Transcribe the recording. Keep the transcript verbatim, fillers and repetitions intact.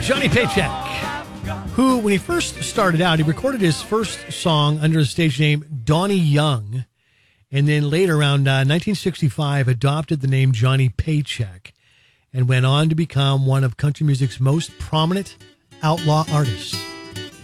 Johnny Paycheck, who, when he first started out, he recorded his first song under the stage name Donnie Young, and then later, around uh, nineteen sixty-five, adopted the name Johnny Paycheck, and went on to become one of country music's most prominent outlaw artists.